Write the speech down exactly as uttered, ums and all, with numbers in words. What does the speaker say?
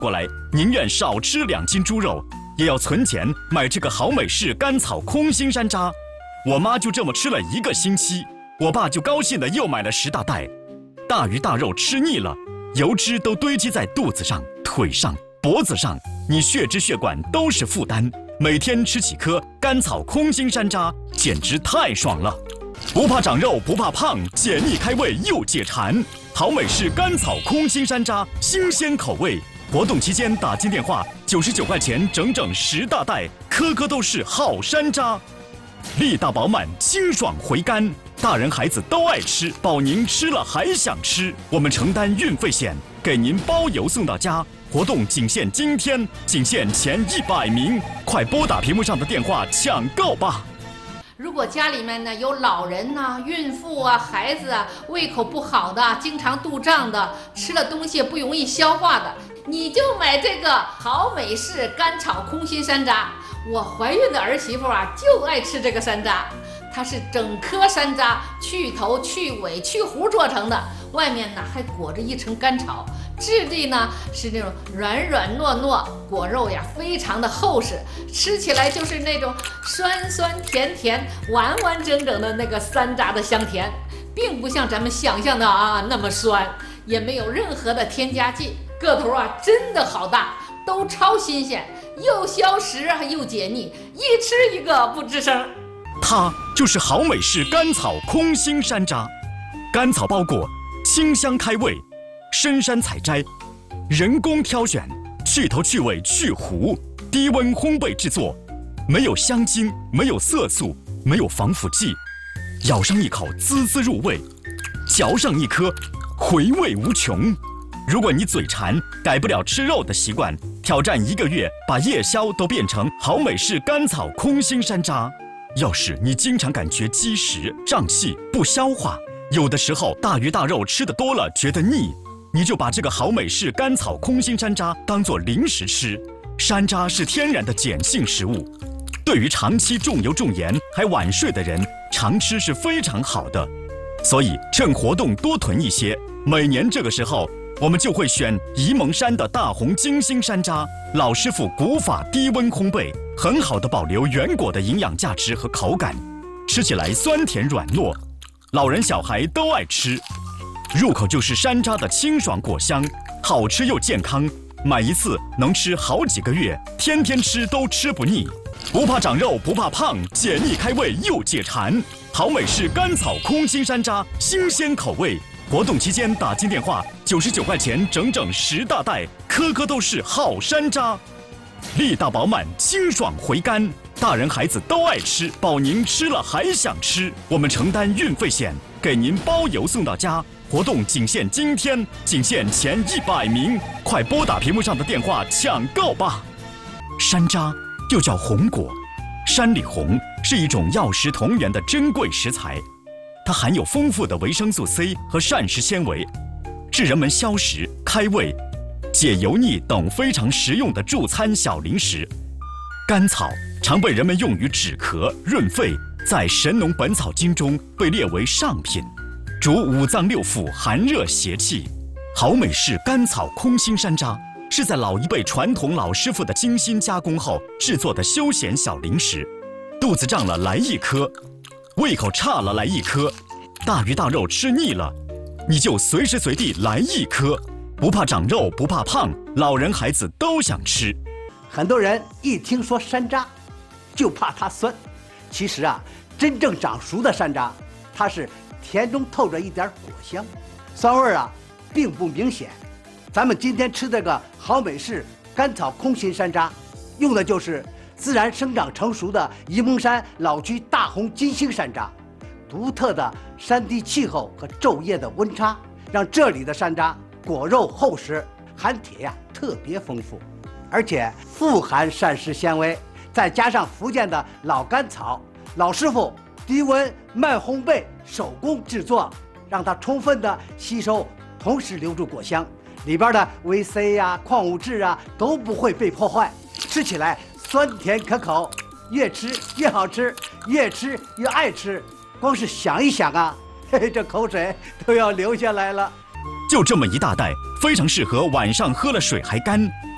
过来，宁愿少吃两斤猪肉，也要存钱买这个好美式甘草空心山楂。我妈就这么吃了一个星期，我爸就高兴的又买了十大袋。大鱼大肉吃腻了，油脂都堆积在肚子上、腿上、脖子上，你血脂血管都是负担。每天吃几颗甘草空心山楂，简直太爽了！不怕长肉，不怕胖，解腻开胃又解馋。好美式甘草空心山楂，新鲜口味。活动期间打进电话，九十九块钱整整十大袋，颗颗都是好山楂，力大饱满，清爽回甘，大人孩子都爱吃，保您吃了还想吃。我们承担运费险，给您包邮送到家。活动仅限今天，仅限前一百名，快拨打屏幕上的电话抢购吧！ 如果家里面呢有老人呐、啊、孕妇啊、孩子啊，胃口不好的，经常肚胀的，吃了东西不容易消化的，你就买这个好美式甘草空心山楂。我怀孕的儿媳妇啊，就爱吃这个山楂。它是整颗山楂去头、去尾、去核做成的，外面呢还裹着一层甘草，质地呢是那种软软糯糯，果肉呀非常的厚实，吃起来就是那种酸酸甜甜、完完整整的那个山楂的香甜，并不像咱们想象的啊那么酸，也没有任何的添加剂，个头啊真的好大，都超新鲜，又消食又解腻，一吃一个不吱声。 它就是好美式甘草空心山楂，甘草包裹，清香开胃，深山采摘，人工挑选，去头去尾去核，低温烘焙制作，没有香精，没有色素，没有防腐剂，咬上一口滋滋入味，嚼上一颗回味无穷。如果你嘴馋，改不了吃肉的习惯，挑战一个月，把夜宵都变成好美式甘草空心山楂。要是你经常感觉积食、胀气、不消化，有的时候大鱼大肉吃得多了觉得腻，你就把这个好美式甘草空心山楂当作零食吃。山楂是天然的碱性食物，对于长期重油重盐还晚睡的人，常吃是非常好的。所以趁活动多囤一些，每年这个时候我们就会选沂蒙山的大红金星山楂，老师傅古法低温烘焙，很好的保留原果的营养价值和口感，吃起来酸甜软糯，老人小孩都爱吃。入口就是山楂的清爽果香，好吃又健康，买一次能吃好几个月，天天吃都吃不腻。不怕长肉，不怕胖，解腻开胃又解馋。好美式甘草空心山楂，新鲜口味。活动期间打进电话，九十九块钱整整十大袋，颗颗都是好山楂，力大饱满，清爽回甘，大人孩子都爱吃，保您吃了还想吃。我们承担运费险，给您包邮送到家。活动仅限今天，仅限前一百名，快拨打屏幕上的电话抢购吧！山楂又叫红果，山里红是一种药食同源的珍贵食材。它含有丰富的维生素 C 和膳食纤维，是人们消食、开胃、解油腻等非常实用的助餐小零食。甘草常被人们用于止咳、润肺，在《神农本草经》中被列为上品，主五脏六腑寒热邪气。好美式甘草空心山楂是在老一辈传统老师傅的精心加工后制作的休闲小零食，肚子胀了来一颗，胃口差了来一颗，大鱼大肉吃腻了，你就随时随地来一颗，不怕长肉，不怕胖，老人孩子都想吃。 很多人一听说山楂，就怕它酸。其实啊，真正长熟的山楂，它是甜中透着一点果香，酸味啊并不明显。咱们今天吃这个好美式甘草空心山楂，用的就是自然生长成熟的沂蒙山老区大红金星山楂，独特的山地气候和昼夜的温差，让这里的山楂果肉厚实，含铁呀特别丰富，而且富含膳食纤维，再加上福建的老甘草，老师傅低温慢烘焙手工制作，让它充分的吸收，同时留住果香，里边的维 C 呀、矿物质啊都不会被破坏，吃起来酸甜可口，越吃越好吃，越吃越爱吃。光是想一想啊，嘿嘿，这口水都要流下来了。 就这么一大袋，非常适合晚上喝了水还干，